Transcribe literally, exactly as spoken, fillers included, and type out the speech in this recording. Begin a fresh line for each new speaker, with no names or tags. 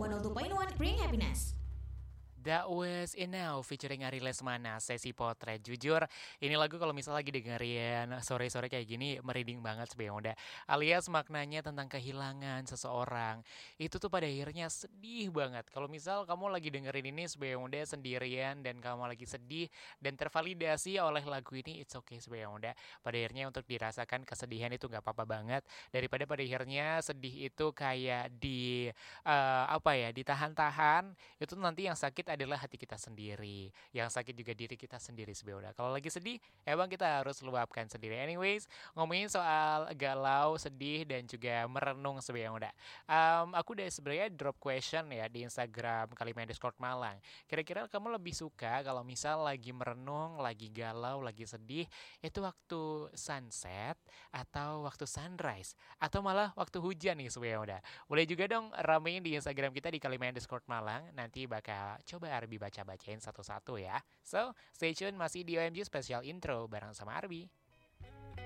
seratus dua koma satu Bring Happiness.
That was Enough featuring Ari Lesmana, sesi potret. Jujur, ini lagu kalau misalnya lagi dengerin sore-sore kayak gini, merinding banget sebenarnya udah. Alias maknanya tentang kehilangan seseorang. Itu tuh pada akhirnya sedih banget. Kalau misal kamu lagi dengerin ini sebenarnya udah sendirian dan kamu lagi sedih dan tervalidasi oleh lagu ini, it's okay sebenarnya udah. Pada akhirnya untuk dirasakan kesedihan itu nggak apa-apa banget. Daripada pada akhirnya sedih itu kayak di eh, apa ya, ditahan-tahan, itu nanti yang sakit adalah hati kita sendiri. Yang sakit juga diri kita sendiri sebenarnya. Kalau lagi sedih, emang kita harus luapkan sendiri. Anyways, ngomongin soal galau, sedih, dan juga merenung sebenarnya udah. Um, aku udah sebenarnya drop question ya di Instagram Kalimantan Discord Malang. Kira-kira kamu lebih suka kalau misal lagi merenung, lagi galau, lagi sedih, itu waktu sunset atau waktu sunrise? Atau malah waktu hujan nih sebenarnya udah. Boleh juga dong ramein di Instagram kita di Kalimantan Discord Malang. Nanti bakal coba Arbi baca-bacain satu-satu ya. So, stay tune masih di O M G Special Intro bareng sama Arbi.